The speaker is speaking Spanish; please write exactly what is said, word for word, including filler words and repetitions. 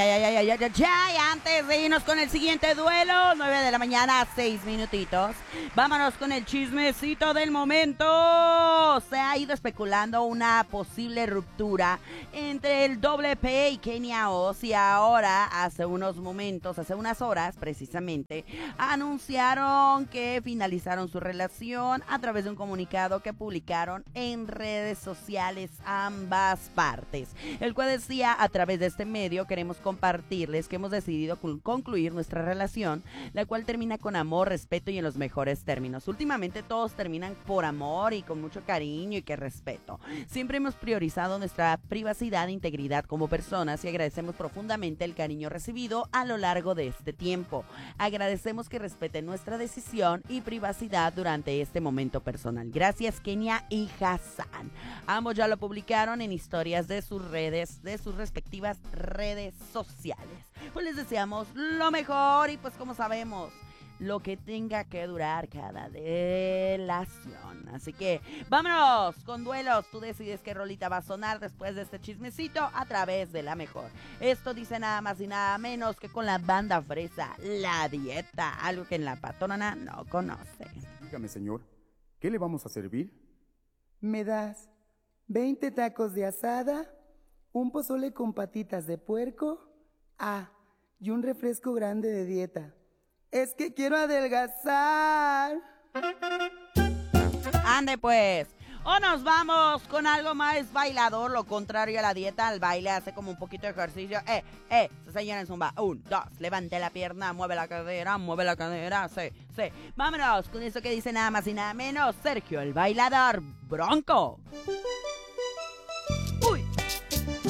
Ay, ay, ay, ay, ay, ay, ay, antes de irnos con el siguiente duelo, nueve de la mañana, seis minutitos. Vámonos con el chismecito del momento. Se ha ido especulando una posible ruptura entre el Doble P y Kenia Oz, y ahora, hace unos momentos, hace unas horas precisamente, anunciaron que finalizaron su relación a través de un comunicado que publicaron en redes sociales ambas partes, el cual decía: a través de este medio queremos compartirles que hemos decidido concluir nuestra relación, la cual termina con amor, respeto y en los mejores términos. Últimamente todos terminan por amor y con mucho cariño y que respeto. Siempre hemos priorizado nuestra privacidad e integridad como personas y agradecemos profundamente el cariño recibido a lo largo de este tiempo. Agradecemos que respeten nuestra decisión y privacidad durante este momento personal. Gracias, Kenia y Hassan. Ambos ya lo publicaron en historias de sus redes, de sus respectivas redes sociales. Pues les deseamos lo mejor y pues como sabemos, lo que tenga que durar cada relación. Así que vámonos con duelos. Tú decides qué rolita va a sonar después de este chismecito a través de La Mejor. Esto dice nada más y nada menos que con la banda fresa, La Dieta, algo que en la patrona no conoce. Dígame, señor, ¿qué le vamos a servir? ¿Me das veinte tacos de asada, un pozole con patitas de puerco? Ah, y un refresco grande de dieta. Es que quiero adelgazar. Ande pues. O nos vamos con algo más bailador, lo contrario a la dieta. Al baile hace como un poquito de ejercicio. Eh, eh, se señora en zumba. Un, dos, levante la pierna, mueve la cadera, mueve la cadera. Sí, sí. Vámonos con eso que dice nada más y nada menos Sergio el Bailador Bronco.